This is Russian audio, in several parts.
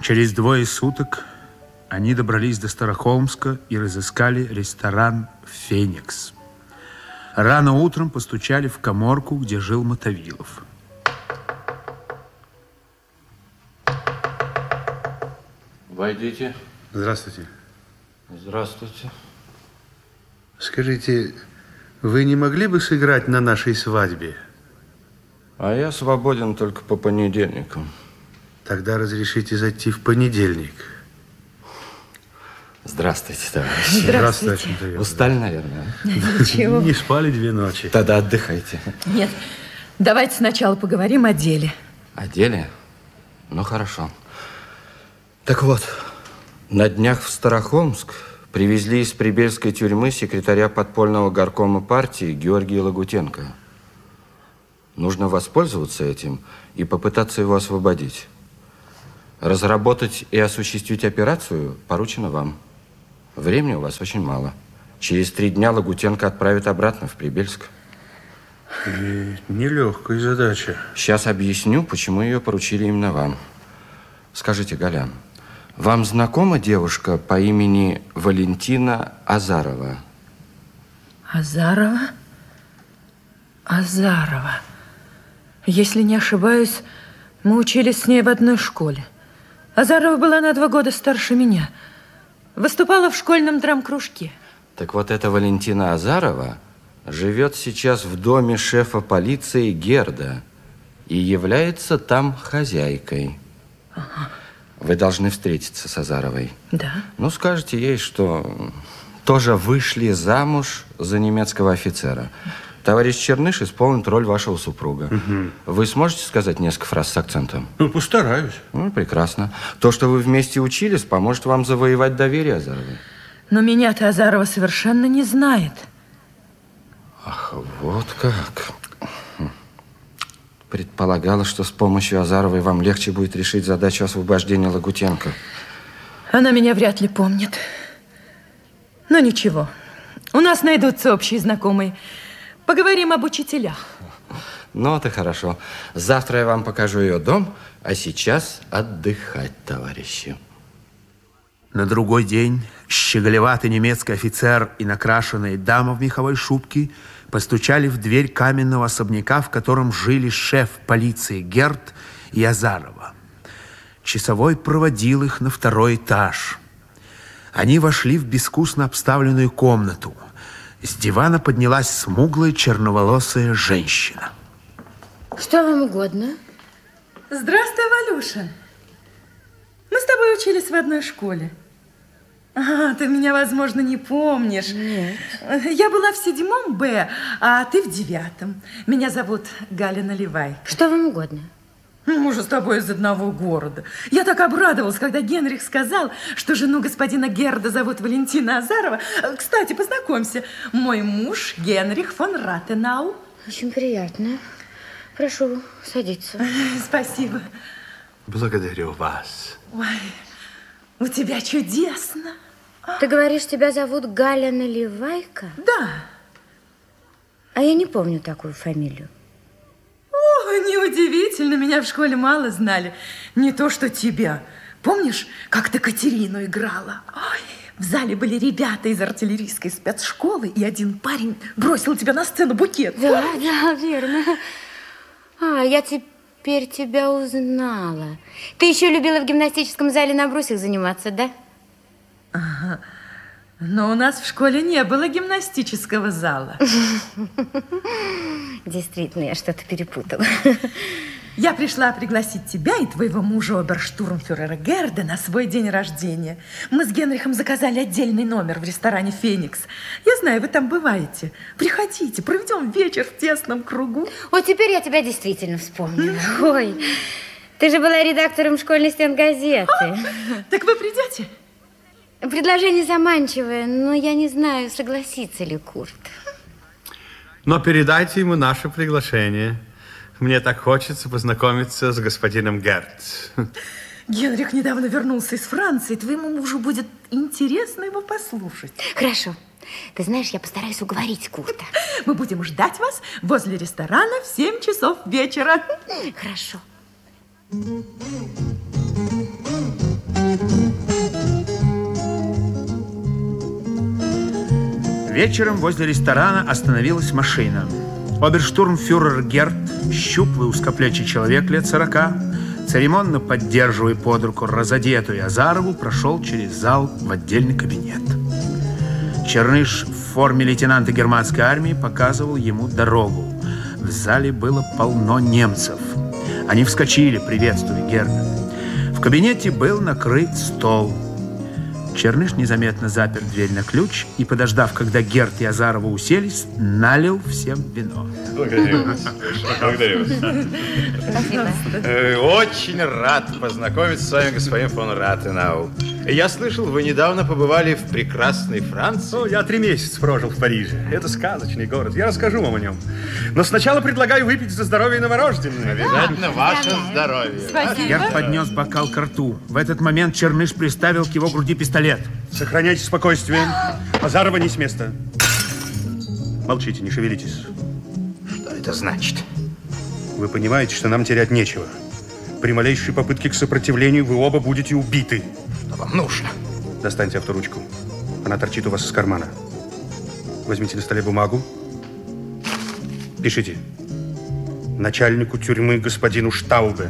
Через 2 суток они добрались до Старохолмска и разыскали ресторан «Феникс». Рано утром постучали в каморку, где жил Мотовилов. Войдите. Здравствуйте. Здравствуйте. Скажите, вы не могли бы сыграть на нашей свадьбе? А я свободен только по понедельникам. Тогда разрешите зайти в понедельник. Здравствуйте, товарищ. Здравствуйте. Устали, наверное? Ничего. Не спали 2 ночи. Тогда отдыхайте. Нет, давайте сначала поговорим о деле. О деле? Ну, хорошо. Так вот, на днях в Старохолмск привезли из Прибельской тюрьмы секретаря подпольного горкома партии Георгия Лагутенко. Нужно воспользоваться этим и попытаться его освободить. Разработать и осуществить операцию поручено вам. Времени у вас очень мало. Через 3 дня Лагутенко отправит обратно в Прибельск. Нелегкая задача. Сейчас объясню, почему ее поручили именно вам. Скажите, Галя, вам знакома девушка по имени Валентина Азарова? Азарова? Азарова. Если не ошибаюсь, мы учились с ней в одной школе. Азарова была на 2 года старше меня. Выступала в школьном драм-кружке. Так вот, эта Валентина Азарова живет сейчас в доме шефа полиции Герда и является там хозяйкой. Ага. Вы должны встретиться с Азаровой. Да. Ну, скажете ей, что тоже вышли замуж за немецкого офицера. Товарищ Черныш исполнит роль вашего супруга. Вы сможете сказать несколько фраз с акцентом? Ну, постараюсь. Ну, прекрасно. То, что вы вместе учились, поможет вам завоевать доверие Азаровой. Но меня-то Азарова совершенно не знает. Ах, вот как. Предполагала, что с помощью Азаровой вам легче будет решить задачу освобождения Лагутенко. Она меня вряд ли помнит. Но ничего. У нас найдутся общие знакомые. Поговорим об учителях. Ну, это хорошо. Завтра я вам покажу ее дом, а сейчас отдыхать, товарищи. На другой день щеголеватый немецкий офицер и накрашенная дама в меховой шубке постучали в дверь каменного особняка, в котором жили шеф полиции Герд и Азарова. Часовой проводил их на 2-й этаж. Они вошли в безвкусно обставленную комнату. С дивана поднялась смуглая черноволосая женщина. Что вам угодно? Здравствуй, Валюша. Мы с тобой учились в одной школе. А, ты меня, возможно, не помнишь. Нет. Я была в 7 Б, а ты в 9. Меня зовут Галя Наливай. Что вам угодно? Мы же с тобой из одного города. Я так обрадовалась, когда Генрих сказал, что жену господина Герда зовут Валентина Азарова. Кстати, познакомься, мой муж Генрих фон Ратенау. Очень приятно. Прошу садиться. Спасибо. Благодарю вас. Ой, у тебя чудесно. Ты говоришь, тебя зовут Галя Наливайка? Да. А я не помню такую фамилию. О, неудивительно, меня в школе мало знали. Не то, что тебя. Помнишь, как ты Катерину играла? Ой, в зале были ребята из артиллерийской спецшколы, и один парень бросил тебя на сцену букет. Да, да, верно. А, я теперь тебя узнала. Ты еще любила в гимнастическом зале на брусьях заниматься, да? Ага. Но у нас в школе не было гимнастического зала. Действительно, я что-то перепутала. Я пришла пригласить тебя и твоего мужа оберштурмфюрера Герда на свой день рождения. Мы с Генрихом заказали отдельный номер в ресторане «Феникс». Я знаю, вы там бываете. Приходите, проведем вечер в тесном кругу. Вот теперь я тебя действительно вспомнила. Ой, ты же была редактором школьной стенгазеты. Так вы придете? Предложение заманчивое, но я не знаю, согласится ли Курт. Но передайте ему наше приглашение. Мне так хочется познакомиться с господином Герд. Генрих недавно вернулся из Франции. Твоему мужу будет интересно его послушать. Хорошо. Ты знаешь, я постараюсь уговорить Курта. Мы будем ждать вас возле ресторана в 7 часов вечера. Хорошо. Вечером возле ресторана остановилась машина. Оберштурмфюрер Герт, щуплый узкоплечий человек лет 40, церемонно поддерживая под руку разодетую Азарову, прошел через зал в отдельный кабинет. Черныш в форме лейтенанта германской армии показывал ему дорогу. В зале было полно немцев. Они вскочили, приветствуя Герда. В кабинете был накрыт стол. Черныш незаметно запер дверь на ключ и, подождав, когда Герд и Азарова уселись, налил всем вино. Благодарю вас. Благодарю вас. Очень рад познакомиться с вами, господин фон Ратенау. Я слышал, вы недавно побывали в прекрасной Франции. Ну, я 3 месяца прожил в Париже. Это сказочный город. Я расскажу вам о нем. Но сначала предлагаю выпить за здоровье новорожденных. Обязательно ваше здоровье. Спасибо. Герд поднес бокал к рту. В этот момент Черныш приставил к его груди пистолет. Сохраняйте спокойствие. Азарова не с места. Молчите, не шевелитесь. Что это значит? Вы понимаете, что нам терять нечего. При малейшей попытке к сопротивлению вы оба будете убиты. Что вам нужно? Достаньте авторучку. Она торчит у вас из кармана. Возьмите на столе бумагу. Пишите. Начальнику тюрьмы господину Штаубе.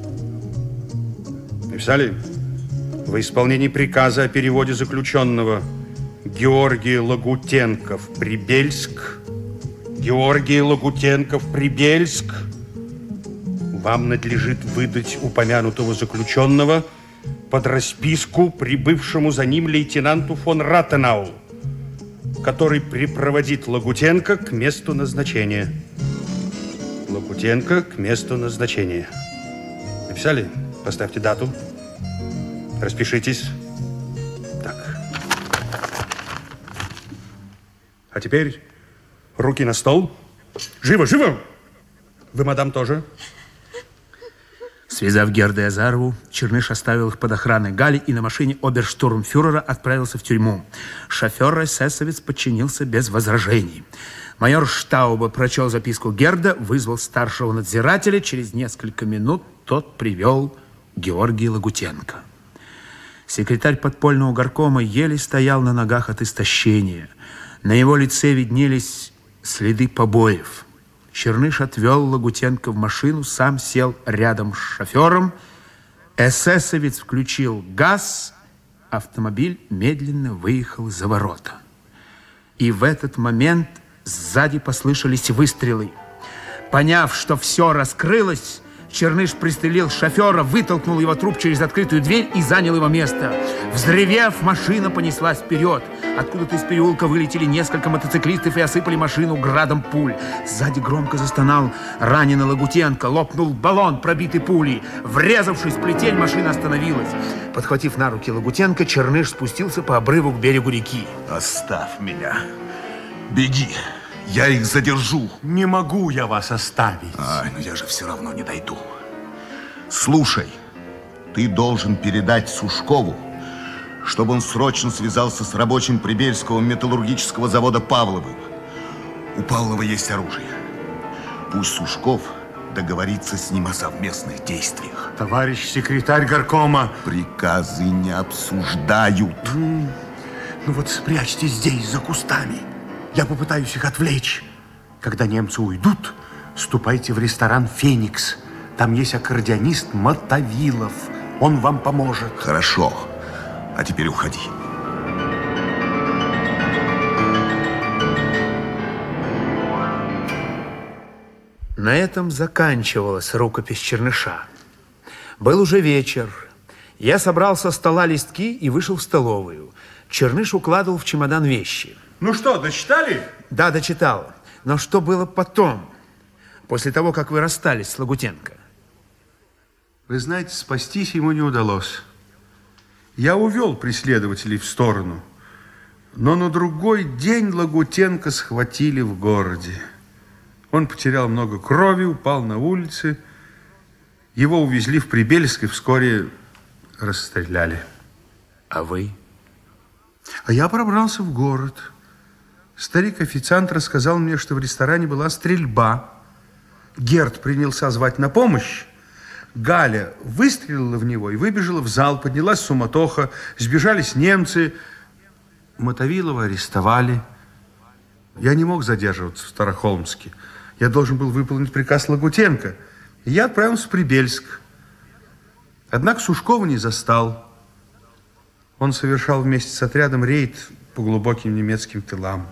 Написали? Во исполнении приказа о переводе заключенного Георгий Лагутенко в Прибельск. Георгий Лагутенко в Прибельск. Вам надлежит выдать упомянутого заключенного под расписку прибывшему за ним лейтенанту фон Ратенау, который припроводит Лагутенко к месту назначения. Лагутенко к месту назначения. Написали? Поставьте дату. Распишитесь. Так. А теперь руки на стол. Живо, живо! Вы, мадам, тоже. Связав Герда и Азарову, Черныш оставил их под охраной Гали и на машине оберштурмфюрера отправился в тюрьму. Шофер-эсэсовец подчинился без возражений. Майор Штаубе прочел записку Герда, вызвал старшего надзирателя. Через несколько минут тот привел Георгия Лагутенко. Секретарь подпольного горкома еле стоял на ногах от истощения. На его лице виднелись следы побоев. Черныш отвел Лагутенко в машину, сам сел рядом с шофером. Эсэсовец включил газ. Автомобиль медленно выехал за ворота. И в этот момент сзади послышались выстрелы. Поняв, что все раскрылось, Черныш пристрелил шофера, вытолкнул его труп через открытую дверь и занял его место. Взревев, машина понеслась вперед. Откуда-то из переулка вылетели несколько мотоциклистов и осыпали машину градом пуль. Сзади громко застонал раненый Лагутенко. Лопнул баллон, пробитый пулей. Врезавшись в плетень, машина остановилась. Подхватив на руки Лагутенко, Черныш спустился по обрыву к берегу реки. Оставь меня. Беги. Я их задержу. Не могу я вас оставить. Ай, но я же все равно не дойду. Слушай, ты должен передать Сушкову, чтобы он срочно связался с рабочим Прибельского металлургического завода Павловым. У Павлова есть оружие. Пусть Сушков договорится с ним о совместных действиях. Товарищ секретарь горкома. Приказы не обсуждают. Ну вот спрячьтесь здесь, за кустами. Я попытаюсь их отвлечь. Когда немцы уйдут, ступайте в ресторан «Феникс». Там есть аккордеонист Мотовилов. Он вам поможет. Хорошо. А теперь уходи. На этом заканчивалась рукопись Черныша. Был уже вечер. Я собрал со стола листки и вышел в столовую. Черныш укладывал в чемодан вещи. Ну что, дочитали? Да, дочитал. Но что было потом, после того, как вы расстались с Лагутенко? Вы знаете, спастись ему не удалось. Я увел преследователей в сторону, но на другой день Лагутенко схватили в городе. Он потерял много крови, упал на улице. Его увезли в Прибельск и вскоре расстреляли. А вы? А я пробрался в город. Старик-официант рассказал мне, что в ресторане была стрельба. Герд принялся звать на помощь. Галя выстрелила в него и выбежала в зал. Поднялась суматоха, сбежались немцы. Мотовилова арестовали. Я не мог задерживаться в Старохолмске. Я должен был выполнить приказ Лагутенко. И я отправился в Прибельск. Однако Сушкова не застал. Он совершал вместе с отрядом рейд по глубоким немецким тылам.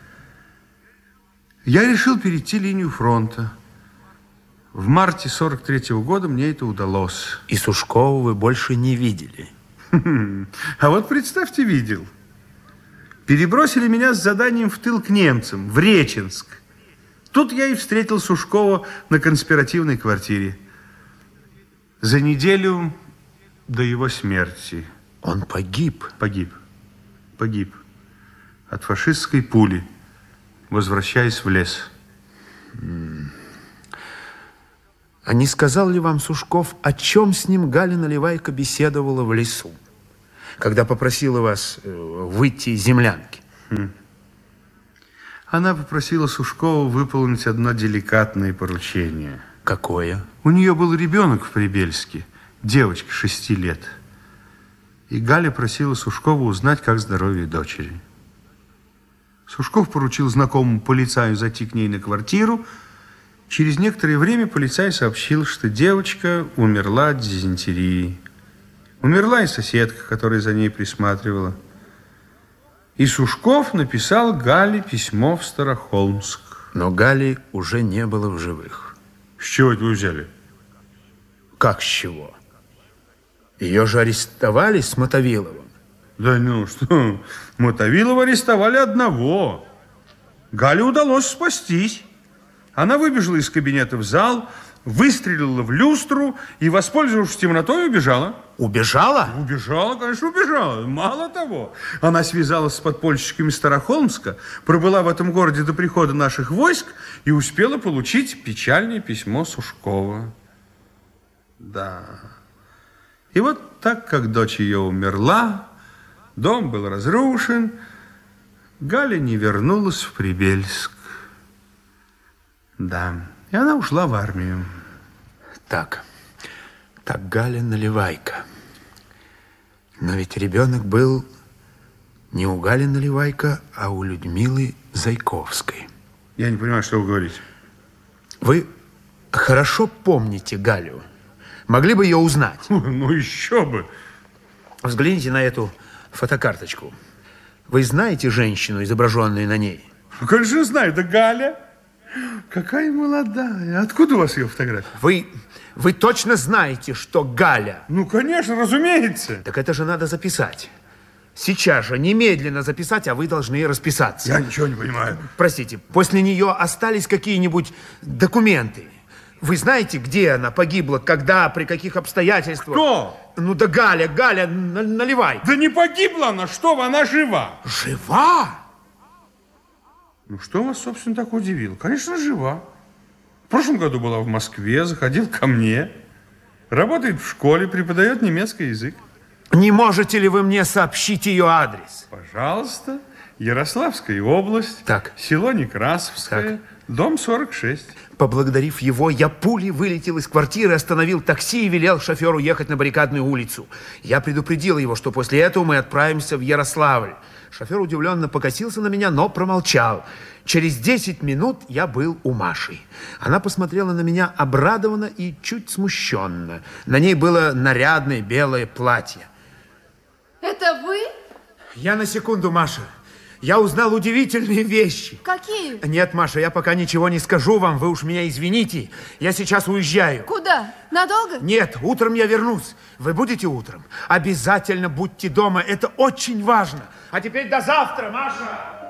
Я решил перейти линию фронта. В марте 43-го года мне это удалось. И Сушкова вы больше не видели? А вот представьте, видел. Перебросили меня с заданием в тыл к немцам, в Реченск. Тут я и встретил Сушкова на конспиративной квартире. За неделю до его смерти. Он погиб? Погиб. От фашистской пули, возвращаясь в лес. А не сказал ли вам Сушков, о чем с ним Галя Наливайко беседовала в лесу, когда попросила вас выйти из землянки? Она попросила Сушкова выполнить одно деликатное поручение. Какое? У нее был ребенок в Прибельске, девочка 6 лет. И Галя просила Сушкова узнать, как здоровье дочери. Сушков поручил знакомому полицаю зайти к ней на квартиру. Через некоторое время полицай сообщил, что девочка умерла от дизентерии. Умерла и соседка, которая за ней присматривала. И Сушков написал Гале письмо в Старохолмск. Но Гали уже не было в живых. С чего это вы взяли? Как с чего? Ее же арестовали с Мотовиловым. Да ну что, Мотовилова арестовали одного. Гале удалось спастись. Она выбежала из кабинета в зал, выстрелила в люстру и, воспользовавшись темнотой, убежала. Убежала? Убежала, конечно, убежала. Мало того, она связалась с подпольщиками Старохолмска, пробыла в этом городе до прихода наших войск и успела получить печальное письмо Сушкова. Да. И вот так, как дочь ее умерла, дом был разрушен, Галя не вернулась в Прибельск. Да, и она ушла в армию. Так Галя Наливайко. Но ведь ребенок был не у Гали Наливайко, а у Людмилы Зайковской. Я не понимаю, что вы говорите. Вы хорошо помните Галю? Могли бы ее узнать? Ну, еще бы. Взгляните на эту фотокарточку. Вы знаете женщину, изображенную на ней? Ну, конечно, знаю. Да Галя. Какая молодая. Откуда у вас ее фотография? Вы точно знаете, что Галя? Ну, конечно, разумеется. Так это же надо записать. Сейчас же, немедленно записать, а вы должны расписаться. Я ничего не понимаю. Простите, после нее остались какие-нибудь документы? Вы знаете, где она погибла, когда, при каких обстоятельствах? Кто? Ну да Галя Наливайко. Да не погибла она, что вы, она жива. Жива? Ну, что вас, собственно, так удивило? Конечно, жива. В прошлом году была в Москве, заходил ко мне. Работает в школе, преподает немецкий язык. Не можете ли вы мне сообщить ее адрес? Пожалуйста. Ярославская область. Так. Село Некрасовское. Так. Дом 46. Поблагодарив его, я пулей вылетел из квартиры, остановил такси и велел шоферу ехать на Баррикадную улицу. Я предупредил его, что после этого мы отправимся в Ярославль. Шофер удивленно покосился на меня, но промолчал. Через 10 минут я был у Маши. Она посмотрела на меня обрадованно и чуть смущенно. На ней было нарядное белое платье. Это вы? Я на секунду, Маша. Я узнал удивительные вещи. Какие? Нет, Маша, я пока ничего не скажу вам. Вы уж меня извините. Я сейчас уезжаю. Куда? Надолго? Нет, утром я вернусь. Вы будете утром? Обязательно будьте дома. Это очень важно. А теперь до завтра, Маша.